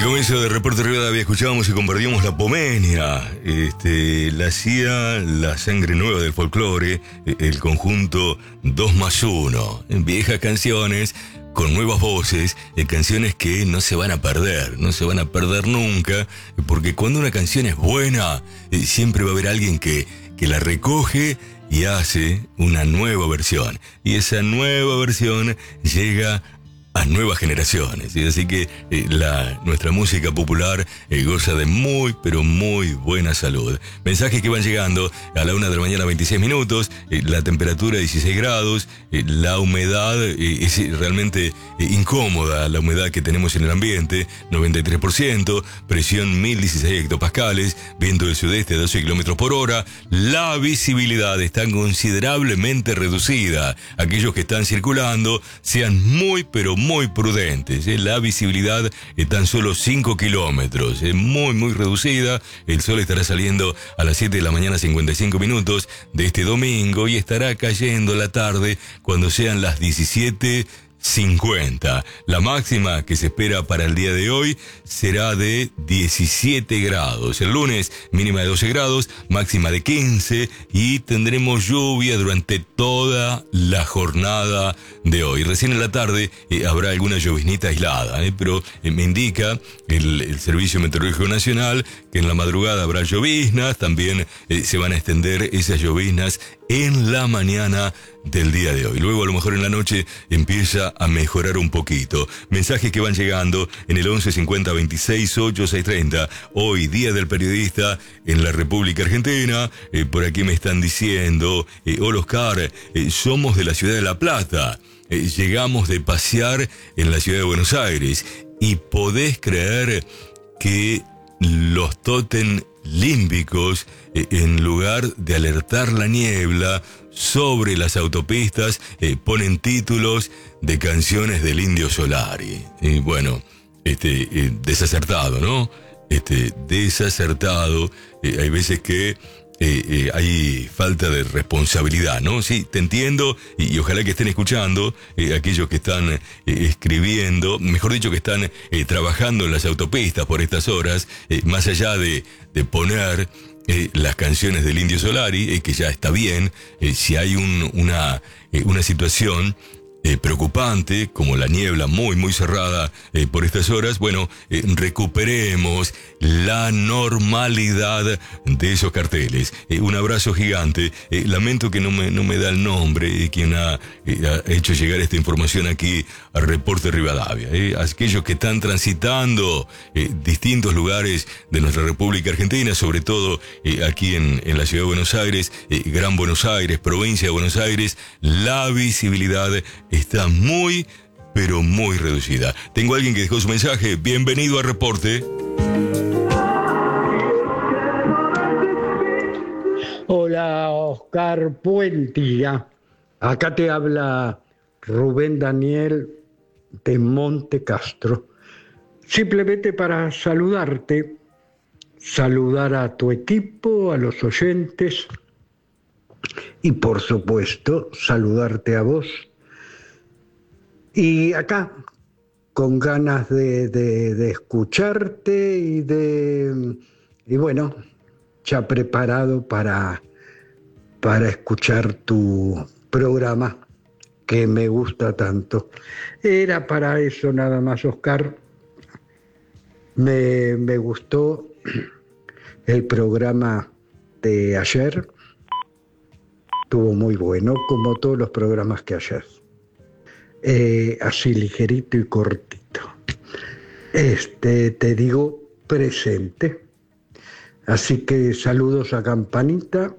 Al comienzo de Reporte Rivadavia escuchábamos y compartíamos La Pomenia, la CIA, la sangre nueva del folclore, el conjunto 2+1, viejas canciones con nuevas voces, canciones que no se van a perder nunca, porque cuando una canción es buena, siempre va a haber alguien que la recoge y hace una nueva versión, y esa nueva versión llega a nuevas generaciones, ¿sí? Así que nuestra música popular goza de muy, pero muy buena salud. Mensajes que van llegando a la 1 de la mañana, 26 minutos, la temperatura 16 grados, la humedad es realmente incómoda, la humedad que tenemos en el ambiente, 93%, presión 1016 hectopascales, viento del sudeste a 12 kilómetros por hora, la visibilidad está considerablemente reducida. Aquellos que están circulando, sean muy, pero muy prudentes. La visibilidad es tan solo 5 kilómetros, es muy, muy reducida. El sol estará saliendo a las 7 de la mañana, 55 minutos de este domingo, y estará cayendo la tarde cuando sean las 17:50. La máxima que se espera para el día de hoy será de 17 grados. El lunes, mínima de 12 grados, máxima de 15, y tendremos lluvia durante toda la jornada de hoy. Recién en la tarde habrá alguna lloviznita aislada, pero me indica el Servicio Meteorológico Nacional que en la madrugada habrá lloviznas. También se van a extender esas lloviznas en la mañana del día de hoy. Luego a lo mejor en la noche empieza a mejorar un poquito. Mensajes que van llegando en el 11 50 26 8 630. Hoy, Día del Periodista en la República Argentina. Por aquí me están diciendo, hola Oscar, somos de la ciudad de La Plata. Llegamos de pasear en la ciudad de Buenos Aires y podés creer que los tótem límbicos, en lugar de alertar la niebla sobre las autopistas, ponen títulos de canciones del Indio Solari. Bueno, desacertado, ¿no? Desacertado. Hay veces que hay falta de responsabilidad, ¿no? Sí, te entiendo, y ojalá que estén escuchando aquellos que están escribiendo, mejor dicho, que están trabajando en las autopistas por estas horas, más allá de poner las canciones del Indio Solari, que ya está bien. Si hay una situación preocupante, como la niebla muy, muy cerrada por estas horas, bueno, recuperemos la normalidad de esos carteles. Un abrazo gigante. Lamento que no me da el nombre quien ha hecho llegar esta información aquí al Reporte Rivadavia. Aquellos que están transitando distintos lugares de nuestra República Argentina, sobre todo aquí en la ciudad de Buenos Aires, Gran Buenos Aires, provincia de Buenos Aires, la visibilidad está muy, pero muy reducida. Tengo a alguien que dejó su mensaje. Bienvenido al reporte. Hola, Oscar Puentilla. Acá te habla Rubén Daniel de Monte Castro. Simplemente para saludarte, saludar a tu equipo, a los oyentes, y por supuesto, saludarte a vos. Y acá, con ganas de escucharte y bueno, ya preparado para escuchar tu programa que me gusta tanto. Era para eso nada más, Oscar. Me gustó el programa de ayer. Estuvo muy bueno, como todos los programas que ayer. Así ligerito y cortito. Te digo presente. Así que saludos a Campanita.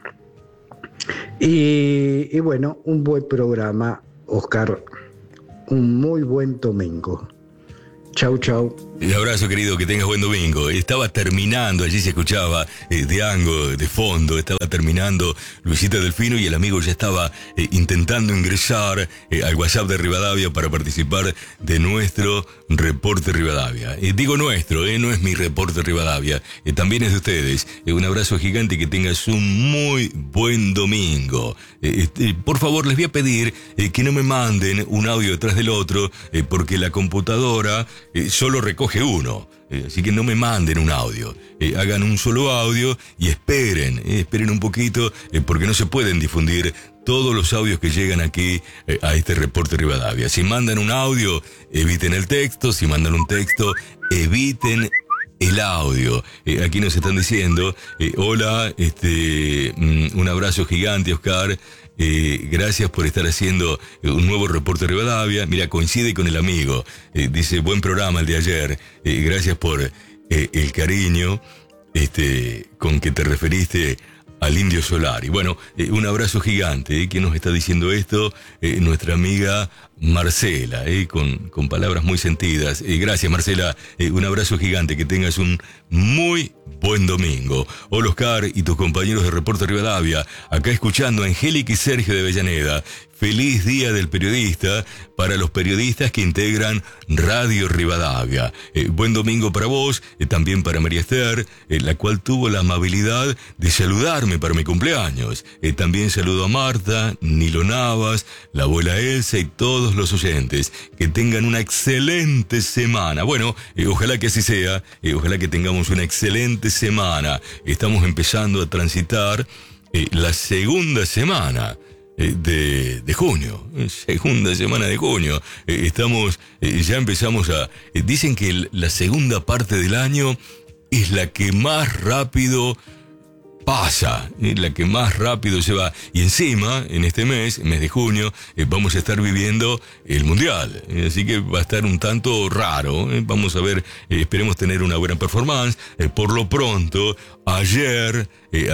Y bueno, un buen programa, Oscar. Un muy buen domingo. Chau, chau. Un abrazo, querido, que tengas buen domingo. Estaba terminando, allí se escuchaba Diango de fondo, estaba terminando Luisita Delfino, y el amigo ya estaba intentando ingresar al WhatsApp de Rivadavia para participar de nuestro Reporte Rivadavia. Digo nuestro, no es mi Reporte Rivadavia, también es de ustedes. Un abrazo gigante y que tengas un muy buen domingo. Por favor, les voy a pedir que no me manden un audio detrás del otro, porque la computadora solo recoge uno. Así que no me manden un audio. Hagan un solo audio y esperen un poquito, porque no se pueden difundir todos los audios que llegan aquí a este Reporte Rivadavia. Si mandan un audio, eviten el texto. Si mandan un texto, eviten el audio. Aquí nos están diciendo, hola, un abrazo gigante, Oscar. Gracias por estar haciendo un nuevo Reporte Rivadavia. Mira, coincide con el amigo. Dice, buen programa el de ayer. Gracias por el cariño con que te referiste al Indio Solari. Bueno, un abrazo gigante. ¿Quién nos está diciendo esto? Nuestra amiga Marcela, con palabras muy sentidas. Gracias, Marcela. Un abrazo gigante. Que tengas un muy buen domingo. Hola, Oscar y tus compañeros de Reporte Rivadavia. Acá escuchando a Angélica y Sergio de Avellaneda. Feliz Día del Periodista para los periodistas que integran Radio Rivadavia. Buen domingo para vos, también para María Esther, la cual tuvo la amabilidad de saludarme para mi cumpleaños. También saludo a Marta, Nilo Navas, la abuela Elsa y todos los oyentes. Que tengan una excelente semana. Bueno, ojalá que así sea, ojalá que tengamos una excelente semana. Estamos empezando a transitar la segunda semana de junio, segunda semana de junio. Ya empezamos dicen que la segunda parte del año es la que más rápido pasa, la que más rápido se va. Y encima, en este mes de junio, vamos a estar viviendo el Mundial. Así que va a estar un tanto raro. Vamos a ver, esperemos tener una buena performance. Por lo pronto, ayer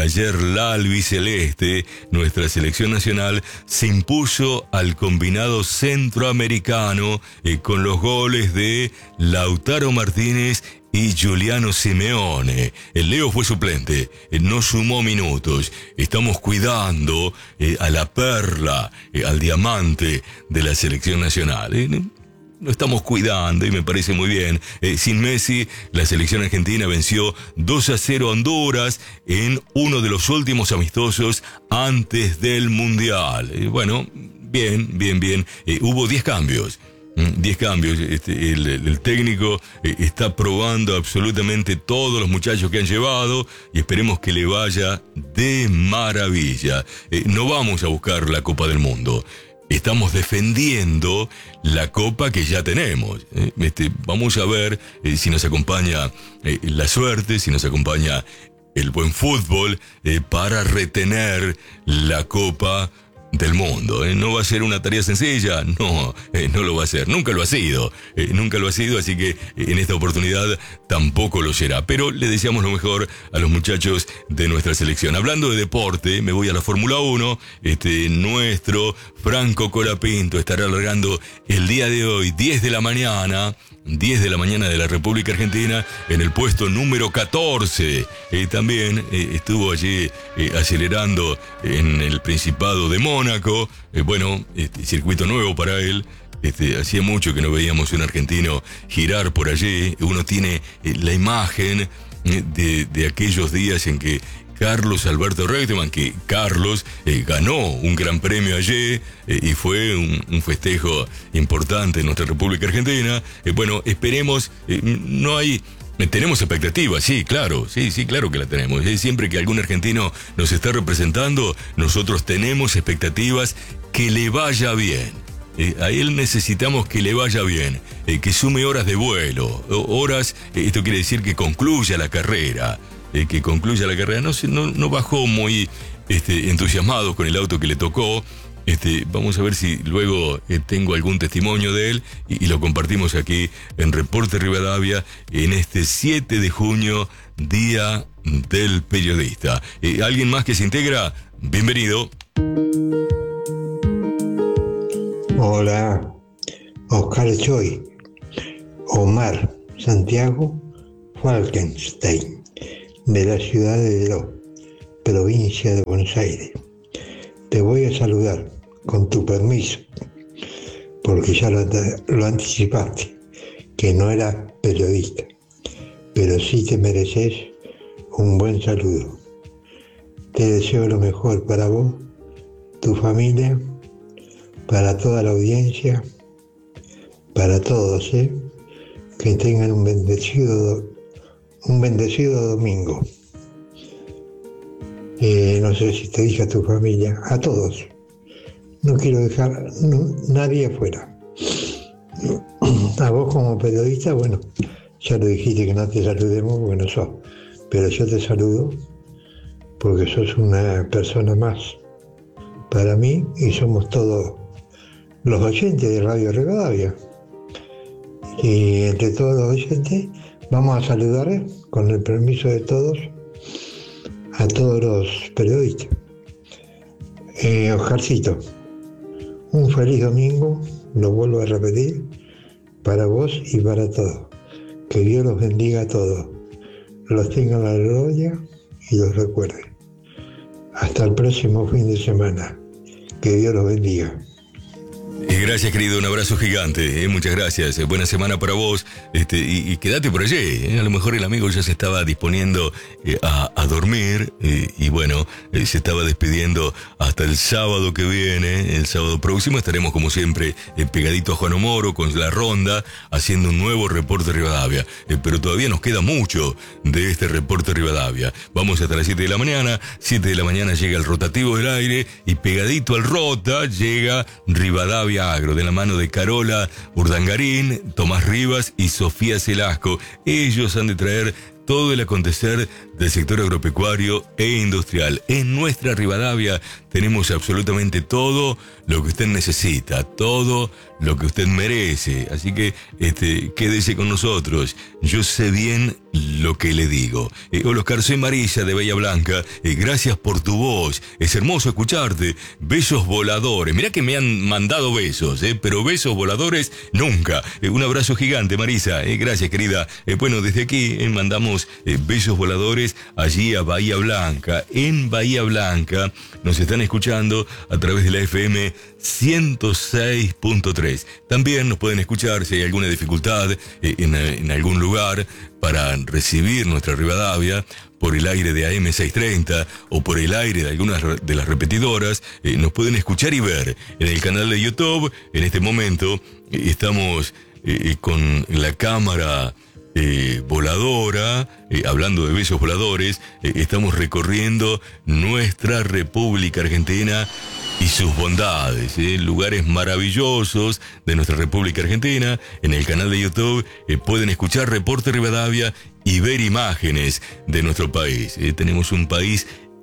la albiceleste, nuestra selección nacional, se impuso al combinado centroamericano con los goles de Lautaro Martínez y Giuliano Simeone. El Leo fue suplente, no sumó minutos. Estamos cuidando a la perla, al diamante de la selección nacional. Lo estamos cuidando y me parece muy bien. Sin Messi, la selección argentina venció 2-0 a Honduras en uno de los últimos amistosos antes del Mundial. Bueno, bien. Hubo 10 cambios. 10 cambios. El técnico está probando absolutamente todos los muchachos que han llevado y esperemos que le vaya de maravilla. No vamos a buscar la Copa del Mundo. Estamos defendiendo la copa que ya tenemos. Vamos a ver si nos acompaña la suerte, si nos acompaña el buen fútbol para retener la Copa del Mundo. No va a ser una tarea sencilla, no lo va a ser, nunca lo ha sido, así que en esta oportunidad tampoco lo será, pero le deseamos lo mejor a los muchachos de nuestra selección. Hablando de deporte, me voy a la Fórmula 1, nuestro Franco Colapinto estará largando el día de hoy, 10 de la mañana de la República Argentina, en el puesto número 14. También estuvo allí acelerando en el Principado de Mónaco. Circuito nuevo para él. Hacía mucho que no veíamos un argentino girar por allí. Uno tiene la imagen de aquellos días en que Carlos Alberto Reutemann, que Carlos ganó un gran premio allí y fue un festejo importante en nuestra República Argentina. Esperemos, tenemos expectativas, sí, claro que la tenemos. Siempre que algún argentino nos está representando, nosotros tenemos expectativas que le vaya bien. A él necesitamos que le vaya bien, que sume horas de vuelo, esto quiere decir que concluya la carrera. No bajó muy entusiasmado con el auto que le tocó. Vamos a ver si luego tengo algún testimonio de él y lo compartimos aquí en Reporte Rivadavia en este 7 de junio, Día del Periodista. ¿Alguien más que se integra? Bienvenido. Hola, Oscar Choi, Omar Santiago Falkenstein, de la ciudad de Deló, provincia de Buenos Aires. Te voy a saludar, con tu permiso, porque ya lo anticipaste, que no era periodista, pero sí te mereces un buen saludo. Te deseo lo mejor para vos, tu familia, para toda la audiencia, para todos, que tengan un bendecido domingo. No sé si te dije a tu familia, a todos. No quiero dejar nadie afuera. A vos como periodista, bueno, ya lo dijiste que no te saludemos, bueno, pero yo te saludo porque sos una persona más para mí y somos todos los oyentes de Radio Rivadavia. Y entre todos los oyentes vamos a saludar, con el permiso de todos, a todos los periodistas. Oscarcito, un feliz domingo, lo vuelvo a repetir, para vos y para todos. Que Dios los bendiga a todos, los tenga en la gloria y los recuerde. Hasta el próximo fin de semana. Que Dios los bendiga. Gracias, querido, un abrazo gigante, muchas gracias, buena semana para vos, y quédate por allí, a lo mejor el amigo ya se estaba disponiendo a dormir, y bueno, se estaba despidiendo hasta el sábado que viene. El sábado próximo estaremos como siempre pegadito a Juan Omoro con la ronda, haciendo un nuevo reporte Rivadavia, pero todavía nos queda mucho de este reporte Rivadavia. Vamos hasta las 7 de la mañana, 7 de la mañana llega el rotativo del aire, y pegadito al rota llega Rivadavia Agro, de la mano de Carola Urdangarín, Tomás Rivas y Sofía Celasco. Ellos han de traer todo el acontecer del sector agropecuario e industrial. En nuestra Rivadavia tenemos absolutamente todo lo que usted necesita, todo lo que usted merece. Así que quédese con nosotros. Yo sé bien lo que le digo. Hola Oscar, soy Marisa de Bahía Blanca. Gracias por tu voz. Es hermoso escucharte. Besos voladores. Mirá que me han mandado besos, pero besos voladores nunca. Un abrazo gigante, Marisa. Gracias, querida. Bueno, desde aquí mandamos besos voladores allí a Bahía Blanca. En Bahía Blanca nos están escuchando a través de la FM 106.3. También nos pueden escuchar si hay alguna dificultad en algún lugar para recibir nuestra Rivadavia por el aire de AM 630 o por el aire de algunas de las repetidoras. Nos pueden escuchar y ver en el canal de YouTube. En este momento estamos con la cámara voladora, hablando de besos voladores, estamos recorriendo nuestra República Argentina y sus bondades, lugares maravillosos de nuestra República Argentina. En el canal de YouTube pueden escuchar Reporte Rivadavia y ver imágenes de nuestro país. Tenemos un país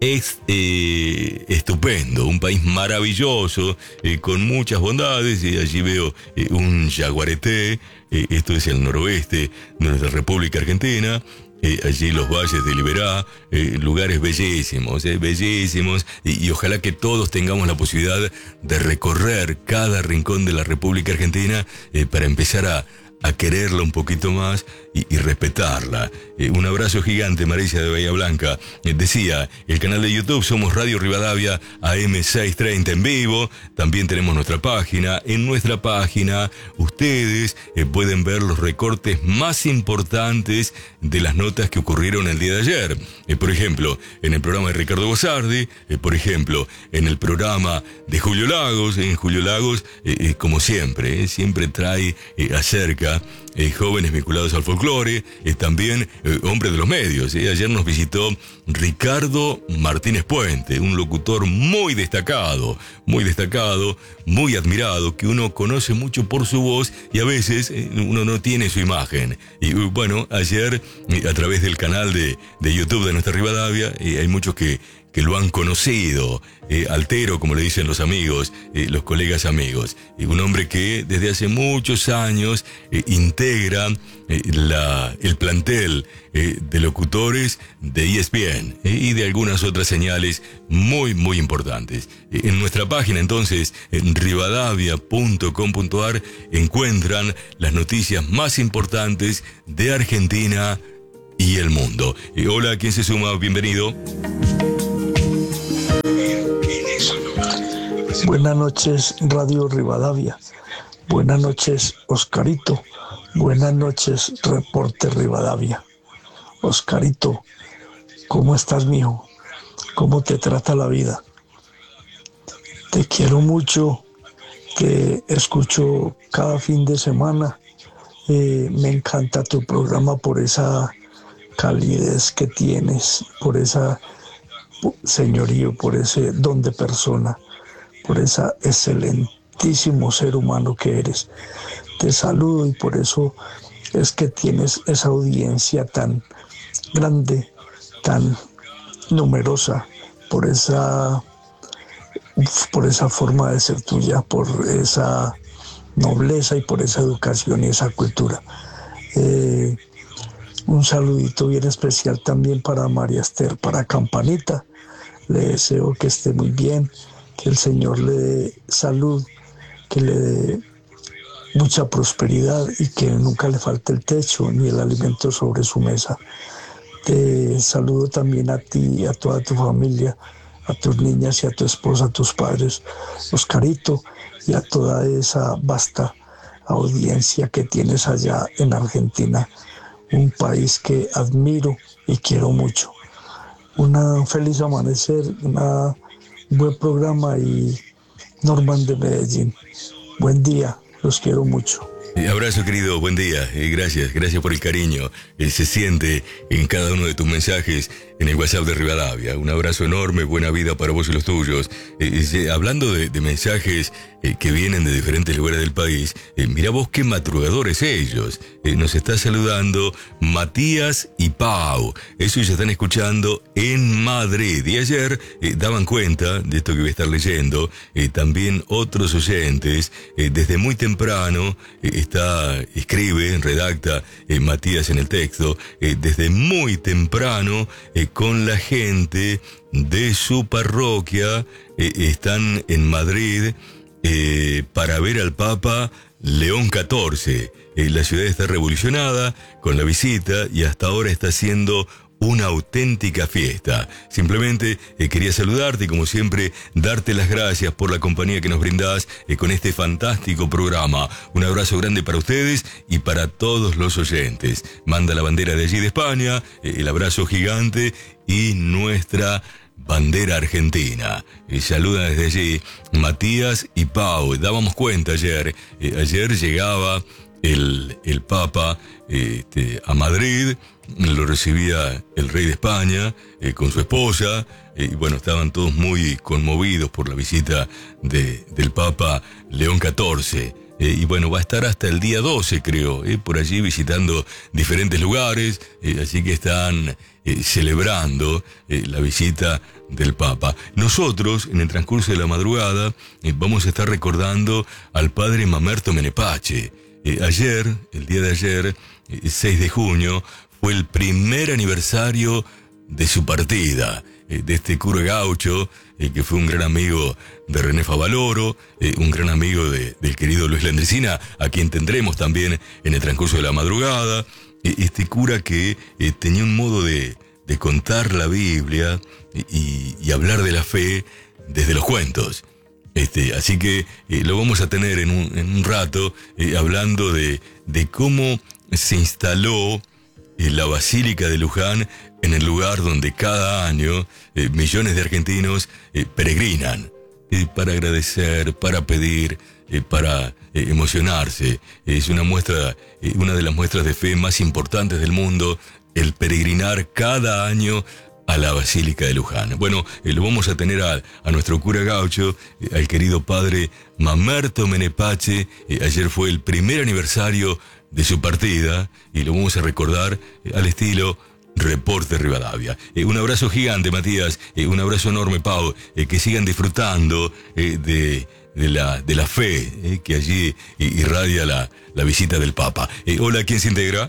estupendo, un país maravilloso, con muchas bondades. Allí veo un yaguareté, esto es el noroeste de nuestra República Argentina. Allí los valles de Liberá, lugares bellísimos, bellísimos, y ojalá que todos tengamos la posibilidad de recorrer cada rincón de la República Argentina para empezar a quererla un poquito más y respetarla. Un abrazo gigante, Marisa de Bahía Blanca. Decía, el canal de YouTube somos Radio Rivadavia AM 630 en vivo. También tenemos nuestra página. En nuestra página ustedes pueden ver los recortes más importantes de las notas que ocurrieron el día de ayer. Por ejemplo, en el programa de Ricardo Bossardi, por ejemplo, en el programa de Julio Lagos. En Julio Lagos, como siempre, siempre trae acerca jóvenes vinculados al folclore, también hombre de los medios. Ayer nos visitó Ricardo Martínez Puente, un locutor muy destacado, muy admirado, que uno conoce mucho por su voz y a veces uno no tiene su imagen. Y bueno, ayer a través del canal de YouTube de nuestra Rivadavia, hay muchos que lo han conocido, altero, como le dicen los amigos, los colegas amigos. Un hombre que desde hace muchos años integra el plantel de locutores de ESPN y de algunas otras señales muy, muy importantes. En nuestra página, entonces, en rivadavia.com.ar, encuentran las noticias más importantes de Argentina y el mundo. Hola, ¿quién se suma? Bienvenido. Buenas noches, Radio Rivadavia. Buenas noches, Oscarito. Buenas noches, Reporte Rivadavia. Oscarito, ¿cómo estás, mijo? ¿Cómo te trata la vida? Te quiero mucho, te escucho cada fin de semana Me encanta tu programa por esa calidez que tienes, por esa señorío, por ese don de persona, por ese excelentísimo ser humano que eres. Te saludo y por eso es que tienes esa audiencia tan grande, tan numerosa, por esa forma de ser tuya, por esa nobleza y por esa educación y esa cultura. Un saludito bien especial también para María Esther, para Campanita. Le deseo que esté muy bien, que el Señor le dé salud, que le dé mucha prosperidad y que nunca le falte el techo ni el alimento sobre su mesa. Te saludo también a ti y a toda tu familia, a tus niñas y a tu esposa, a tus padres, Oscarito, y a toda esa vasta audiencia que tienes allá en Argentina, un país que admiro y quiero mucho. Un feliz amanecer, un buen programa y Norman de Medellín. Buen día, los quiero mucho. Abrazo, querido, buen día, gracias por el cariño, se siente en cada uno de tus mensajes en el WhatsApp de Rivadavia. Un abrazo enorme, buena vida para vos y los tuyos. Hablando de mensajes que vienen de diferentes lugares del país, mirá vos qué madrugadores ellos. Nos está saludando Matías y Pau, ellos ya están escuchando en Madrid. Y ayer daban cuenta de esto que voy a estar leyendo, también otros oyentes, desde muy temprano, escribe, redacta Matías en el texto, desde muy temprano, con la gente de su parroquia, están en Madrid para ver al Papa León XIV. La ciudad está revolucionada con la visita y hasta ahora está siendo una auténtica fiesta. Simplemente quería saludarte y, como siempre, darte las gracias por la compañía que nos brindás con este fantástico programa. Un abrazo grande para ustedes y para todos los oyentes. Manda la bandera de allí de España, el abrazo gigante y nuestra bandera argentina. Saluda desde allí Matías y Pau. Dábamos cuenta ayer llegaba el Papa a Madrid, lo recibía el rey de España con su esposa, y bueno, estaban todos muy conmovidos por la visita del Papa León XIV. Y bueno, va a estar hasta el día 12, creo, por allí visitando diferentes lugares, así que están celebrando la visita del Papa. Nosotros, en el transcurso de la madrugada, vamos a estar recordando al padre Mamerto Menepache. Ayer, el día de ayer, 6 de junio, fue el primer aniversario de su partida, de este cura gaucho, que fue un gran amigo de René Favaloro, un gran amigo del querido Luis Landricina, a quien tendremos también en el transcurso de la madrugada. Este cura que tenía un modo de contar la Biblia y hablar de la fe desde los cuentos. Así que lo vamos a tener en un rato, hablando de cómo se instaló la Basílica de Luján en el lugar donde cada año millones de argentinos peregrinan para agradecer, para pedir, para emocionarse. Es una de las muestras de fe más importantes del mundo, el peregrinar cada año a la Basílica de Luján. Bueno, lo vamos a tener a nuestro cura gaucho, al querido padre Mamerto Menepache. Ayer fue el primer aniversario de su partida y lo vamos a recordar al estilo Reporte Rivadavia. Un abrazo gigante, Matías, un abrazo enorme, Pau, que sigan disfrutando de la fe que allí irradia la visita del Papa. Hola, ¿quién se integra?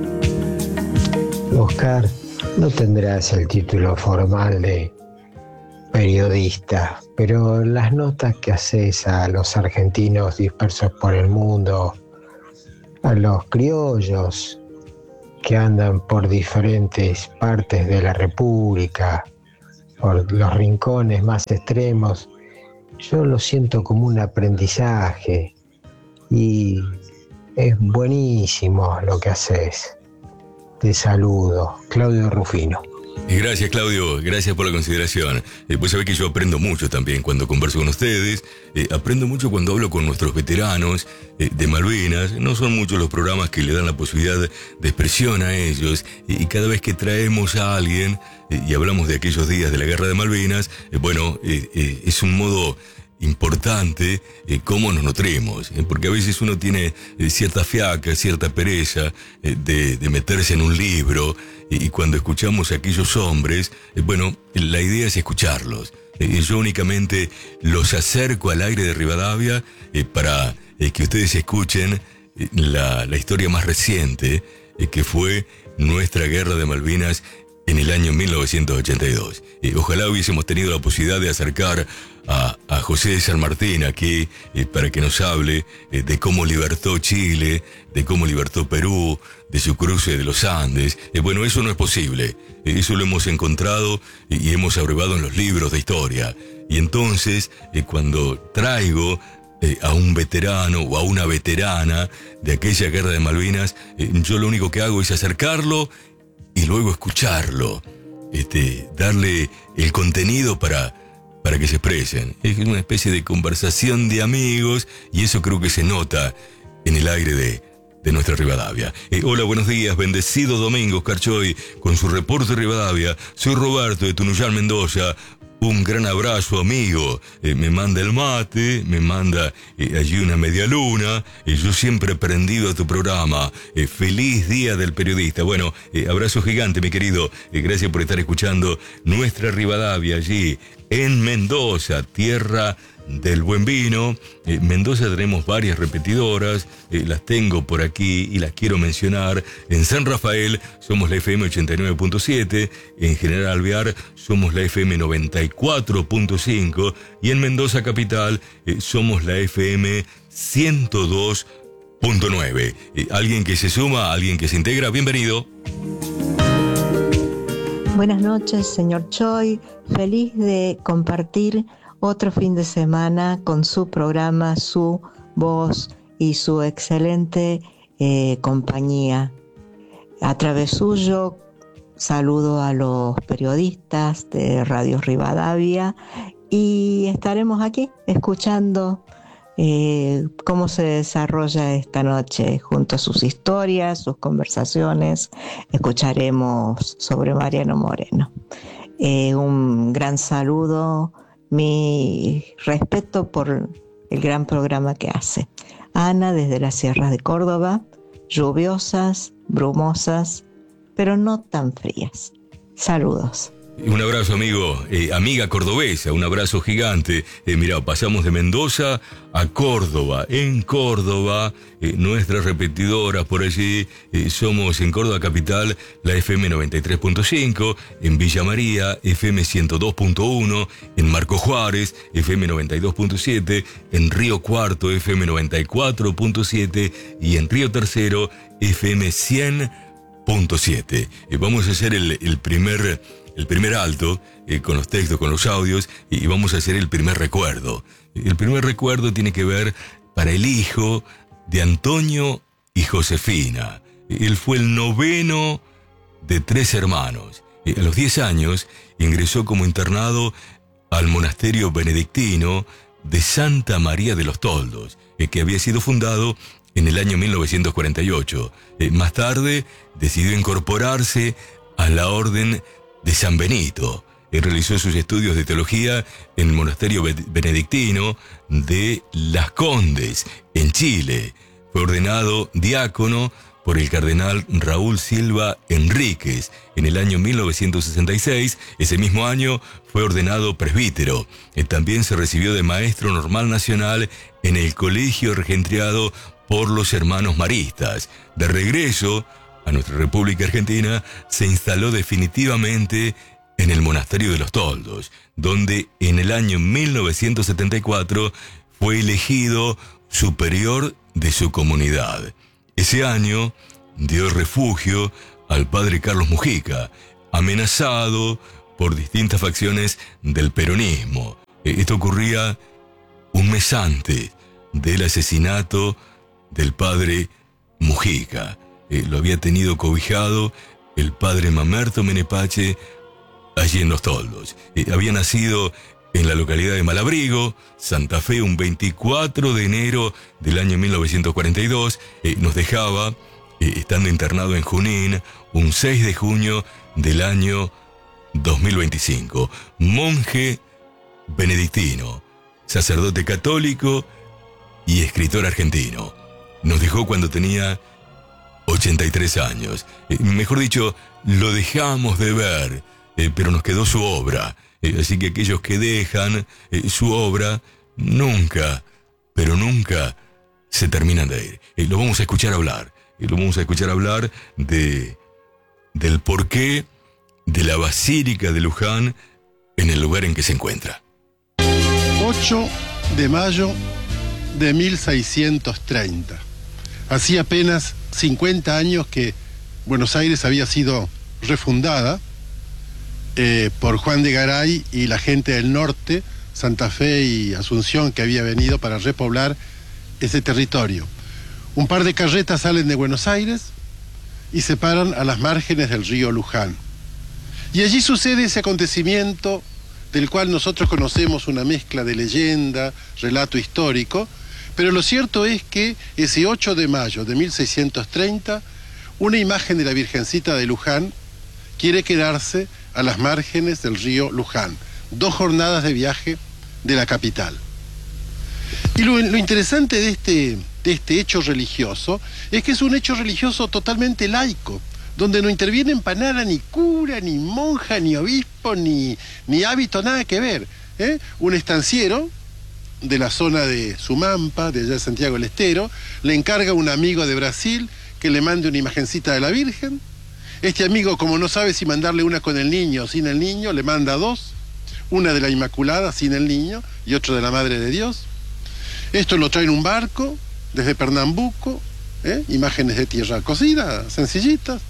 Oscar, no tendrás el título formal de periodista, pero las notas que haces a los argentinos dispersos por el mundo, a los criollos que andan por diferentes partes de la República, por los rincones más extremos, yo lo siento como un aprendizaje y es buenísimo lo que haces. Te saludo, Claudio Rufino. Gracias, Claudio, gracias por la consideración. Pues sabés que yo aprendo mucho también cuando converso con ustedes, aprendo mucho cuando hablo con nuestros veteranos de Malvinas. No son muchos los programas que le dan la posibilidad de expresión a ellos, y cada vez que traemos a alguien y hablamos de aquellos días de la Guerra de Malvinas, es un modo importante cómo nos nutrimos, porque a veces uno tiene cierta fiaca, cierta pereza de meterse en un libro, y cuando escuchamos a aquellos hombres, la idea es escucharlos. Yo únicamente los acerco al aire de Rivadavia para que ustedes escuchen la historia más reciente, que fue nuestra Guerra de Malvinas en el año 1982. Ojalá hubiésemos tenido la posibilidad de acercar a José de San Martín aquí para que nos hable de cómo libertó Chile, de cómo libertó Perú, de su cruce de los Andes. Eso no es posible. Eso lo hemos encontrado y hemos abrevado en los libros de historia. Y entonces, cuando traigo a un veterano o a una veterana de aquella Guerra de Malvinas, yo lo único que hago es acercarlo y luego escucharlo, darle el contenido para que se expresen. Es una especie de conversación de amigos, y eso creo que se nota en el aire de nuestra Rivadavia. Hola, buenos días, bendecido domingo, Oscar Choy, con su reporte de Rivadavia. Soy Roberto de Tunuyán, Mendoza. Un gran abrazo, amigo. Me manda el mate, me manda allí una media luna. Yo siempre he prendido a tu programa. Feliz Día del Periodista. Abrazo gigante, mi querido. Gracias por estar escuchando nuestra Rivadavia allí en Mendoza, tierra del buen vino. Mendoza tenemos varias repetidoras, las tengo por aquí y las quiero mencionar. En San Rafael somos la FM 89.7, en General Alvear somos la FM 94.5 y en Mendoza Capital somos la FM 102.9. Alguien que se suma, alguien que se integra, bienvenido. Buenas noches, señor Choy. Feliz de compartir otro fin de semana con su programa, su voz y su excelente compañía. A través suyo saludo a los periodistas de Radio Rivadavia y estaremos aquí escuchando cómo se desarrolla esta noche junto a sus historias, sus conversaciones. Escucharemos sobre Mariano Moreno. Un gran saludo, mi respeto por el gran programa que hace. Ana, desde las sierras de Córdoba, lluviosas, brumosas, pero no tan frías. Saludos. Un abrazo, amigo, amiga cordobesa, un abrazo gigante. Mirá, pasamos de Mendoza a Córdoba. En Córdoba, nuestras repetidoras por allí, somos en Córdoba Capital la FM 93.5, en Villa María, FM 102.1, en Marco Juárez, FM 92.7, en Río Cuarto, FM 94.7 y en Río Tercero, FM 100.7. Vamos a hacer el primer alto con los textos, con los audios, y vamos a hacer el primer recuerdo. El primer recuerdo tiene que ver para el hijo de Antonio y Josefina. Él fue el noveno de 3 hermanos. A los 10 años ingresó como internado al monasterio benedictino de Santa María de los Toldos, que había sido fundado en el año 1948. Más tarde decidió incorporarse a la orden de San Benito. Realizó sus estudios de teología en el monasterio benedictino de Las Condes, en Chile. Fue ordenado diácono por el cardenal Raúl Silva Enríquez en el año 1966. Ese mismo año fue ordenado presbítero. También se recibió de maestro normal nacional en el colegio regentriado por los hermanos maristas. De regreso a nuestra República Argentina, se instaló definitivamente en el monasterio de los Toldos, donde en el año 1974 fue elegido superior de su comunidad. Ese año dio refugio al padre Carlos Mujica, amenazado por distintas facciones del peronismo. Esto ocurría un mes antes del asesinato del padre Mujica. Lo había tenido cobijado el padre Mamerto Menepache allí en Los Toldos. Había nacido en la localidad de Malabrigo, Santa Fe, un 24 de enero del año 1942. Nos dejaba, estando internado en Junín, un 6 de junio del año 2025. Monje benedictino, sacerdote católico y escritor argentino. Nos dejó cuando tenía 83 años. Mejor dicho, lo dejamos de ver, pero nos quedó su obra. Así que aquellos que dejan su obra nunca, pero nunca se terminan de ir. Lo vamos a escuchar hablar. Lo vamos a escuchar hablar del porqué de la Basílica de Luján en el lugar en que se encuentra. 8 de mayo de 1630. Hacía apenas 50 años que Buenos Aires había sido refundada por Juan de Garay y la gente del norte, Santa Fe y Asunción, que había venido para repoblar ese territorio. Un par de carretas salen de Buenos Aires y se paran a las márgenes del río Luján. Y allí sucede ese acontecimiento del cual nosotros conocemos una mezcla de leyenda, relato histórico, pero lo cierto es que ese 8 de mayo de 1630, una imagen de la Virgencita de Luján quiere quedarse a las márgenes del río Luján. 2 jornadas de viaje de la capital. Y lo interesante de este hecho religioso es que es un hecho religioso totalmente laico, donde no intervienen para nada ni cura, ni monja, ni obispo, ni hábito, nada que ver. Un estanciero de la zona de Sumampa, de allá de Santiago del Estero, le encarga a un amigo de Brasil que le mande una imagencita de la Virgen. Este amigo, como no sabe si mandarle una con el niño o sin el niño, le manda 2, una de la Inmaculada sin el niño y otra de la Madre de Dios. Esto lo trae en un barco desde Pernambuco, imágenes de tierra cocida, sencillitas.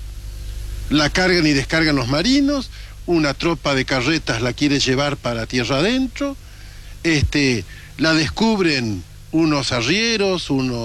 La cargan y descargan los marinos, una tropa de carretas la quiere llevar para tierra adentro, la descubren unos arrieros,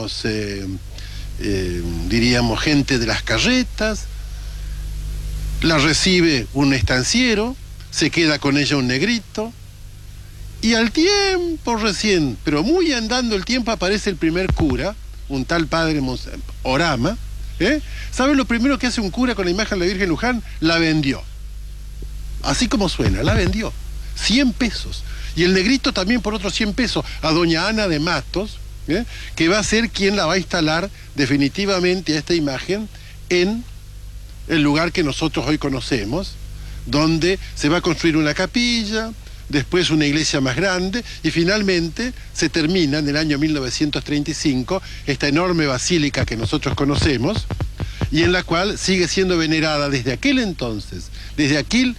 diríamos gente de las carretas, la recibe un estanciero, se queda con ella un negrito, y al tiempo recién, pero muy andando el tiempo, aparece el primer cura, un tal padre Orama. ¿Saben lo primero que hace un cura con la imagen de la Virgen Luján? La vendió. Así como suena, la vendió. 100 pesos. Y el negrito también por otros 100 pesos a doña Ana de Matos, que va a ser quien la va a instalar definitivamente a esta imagen en el lugar que nosotros hoy conocemos, donde se va a construir una capilla, después una iglesia más grande, y finalmente se termina en el año 1935 esta enorme basílica que nosotros conocemos, y en la cual sigue siendo venerada desde aquel entonces, desde aquel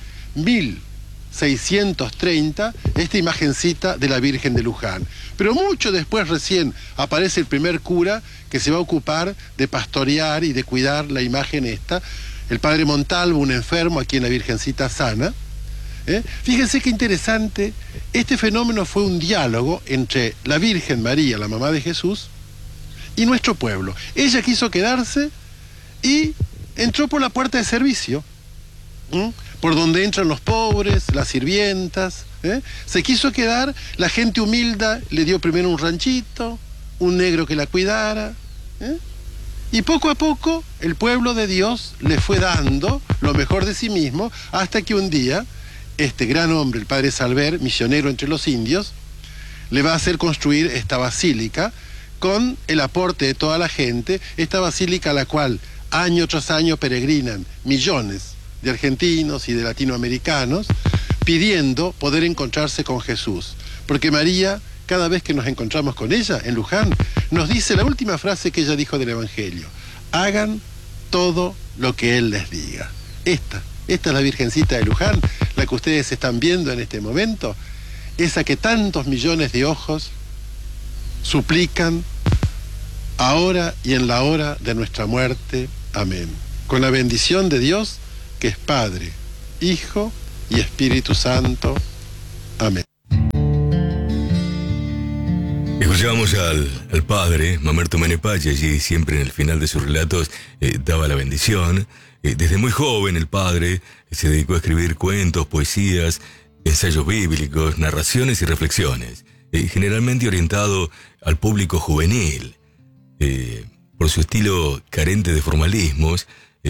1630, esta imagencita de la Virgen de Luján. Pero mucho después recién aparece el primer cura que se va a ocupar de pastorear y de cuidar la imagen esta, el padre Montalvo, un enfermo a quien la Virgencita sana. Fíjense qué interesante, este fenómeno fue un diálogo entre la Virgen María, la mamá de Jesús, y nuestro pueblo. Ella quiso quedarse y entró por la puerta de servicio, por donde entran los pobres, las sirvientas. Se quiso quedar, la gente humilde le dio primero un ranchito, un negro que la cuidara, y poco a poco el pueblo de Dios le fue dando lo mejor de sí mismo, hasta que un día este gran hombre, el padre Salver, misionero entre los indios, le va a hacer construir esta basílica con el aporte de toda la gente, esta basílica a la cual año tras año peregrinan millones de argentinos y de latinoamericanos pidiendo poder encontrarse con Jesús. Porque María, cada vez que nos encontramos con ella en Luján, nos dice la última frase que ella dijo del Evangelio: hagan todo lo que Él les diga. Esta es la Virgencita de Luján, la que ustedes están viendo en este momento, esa que tantos millones de ojos suplican ahora y en la hora de nuestra muerte. Amén. Con la bendición de Dios, que es Padre, Hijo y Espíritu Santo. Amén. Escuchábamos al padre, Mamerto Menepache, allí siempre en el final de sus relatos daba la bendición. Desde muy joven el padre se dedicó a escribir cuentos, poesías, ensayos bíblicos, narraciones y reflexiones, generalmente orientado al público juvenil. Por su estilo carente de formalismos,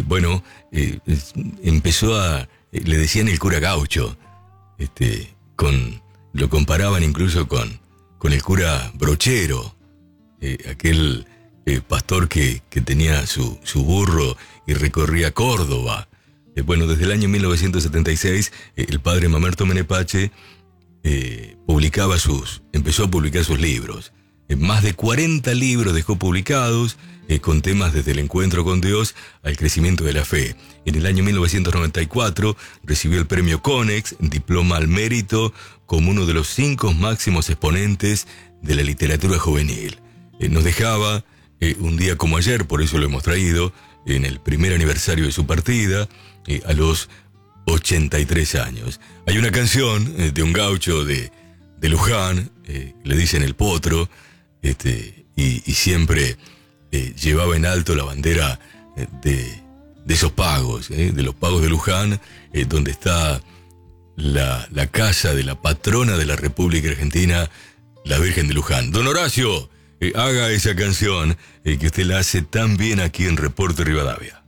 empezó le decían el cura gaucho, lo comparaban incluso con el cura brochero, aquel pastor que tenía su burro y recorría Córdoba. Desde el año 1976, el padre Mamerto Menepache empezó a publicar sus libros. Más de 40 libros dejó publicados, con temas desde el encuentro con Dios al crecimiento de la fe. En el año 1994 recibió el premio Conex, diploma al mérito, como uno de los 5 máximos exponentes de la literatura juvenil. Nos dejaba un día como ayer, por eso lo hemos traído, en el primer aniversario de su partida, a los 83 años. Hay una canción de un gaucho de Luján, le dicen el Potro, y siempre llevaba en alto la bandera de esos pagos, de los pagos de Luján, donde está la casa de la patrona de la República Argentina, la Virgen de Luján. Don Horacio, haga esa canción que usted la hace tan bien aquí en Reporte Rivadavia.